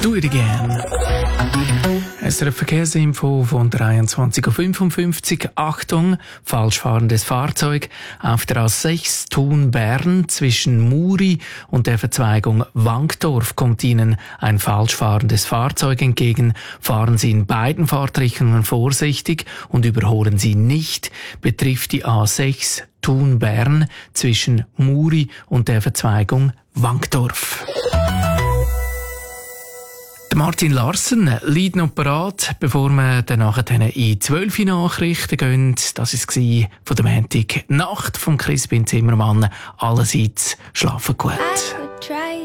Do It Again. SRF Verkehrsinfo von 23.55 Uhr. Achtung, falsch fahrendes Fahrzeug auf der A6 Thun-Bern zwischen Muri und der Verzweigung Wankdorf kommt Ihnen ein falsch fahrendes Fahrzeug entgegen. Fahren Sie in beiden Fahrtrichtungen vorsichtig und überholen Sie nicht. Betrifft die A6 Thun-Bern zwischen Muri und der Verzweigung Wankdorf. Martin Larsen liegt noch parat, bevor wir dann nachher in 12 Nachrichten gehen. Das war von der Montagnacht von Crispin Zimmermann. Allerseits schlafen gut.